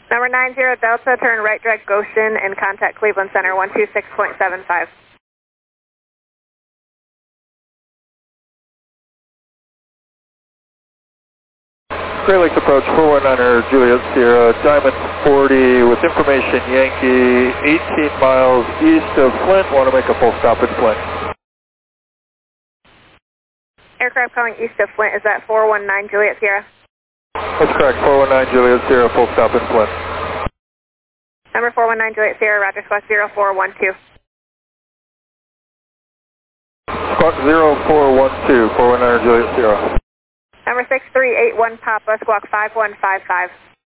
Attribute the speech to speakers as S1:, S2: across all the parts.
S1: Number 90 Delta, turn right direct Goshen and contact Cleveland Center 126.75.
S2: Great Lakes approach 419er Juliet Sierra, Diamond 40 with information Yankee, 18 miles east of Flint, want to make a full stop in Flint.
S1: Aircraft calling east of Flint, is that 419 Juliet Sierra?
S2: That's correct, 419 Juliet Sierra, full stop in Flint.
S1: Number 419 Juliet Sierra, Roger, squawk 0412.
S2: Squawk 0412, 419er Juliet Sierra.
S1: Number 6381 Papa, squawk 5155.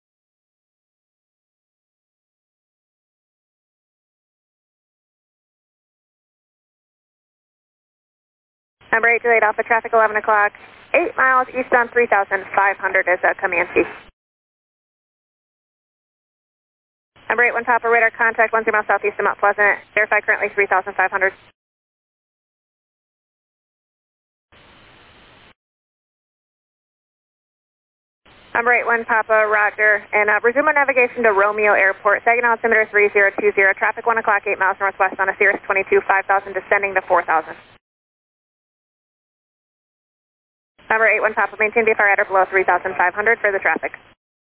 S1: Number 8 Juliet Alpha, traffic 11 o'clock, 8 miles east on 3500 is Comanche. Number 81 Papa, radar contact 10 miles southeast of Mount Pleasant, verify currently 3500. Number 81 Papa, Roger, and resume our navigation to Romeo Airport, Saginaw altimeter 3020, traffic 1 o'clock, 8 miles northwest on a Cirrus 22, 5000, descending to 4000. Number 81 Papa, maintain VFR at or below 3500 for the traffic.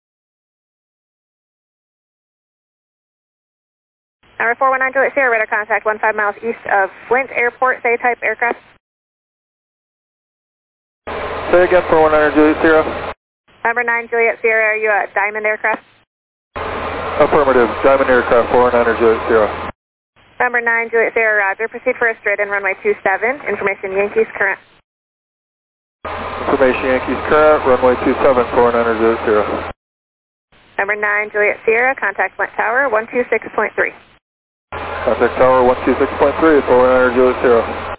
S1: Number 419 Juliet Sierra, radar contact 15 miles east of Flint Airport, say type aircraft.
S2: Say again, 419er Juliet Sierra.
S1: Number 9 Juliet Sierra, are you a Diamond aircraft?
S2: Affirmative, Diamond aircraft, 419er Juliet Sierra.
S1: Number 9 Juliet Sierra, Roger, proceed for a straight in runway 27, information Yankees current.
S2: Information Yankees current, runway 27, 419er Juliet Sierra.
S1: Number 9 Juliet Sierra, contact Flint Tower 126.3.
S2: Contact Tower 126.3, 419er Juliet Sierra.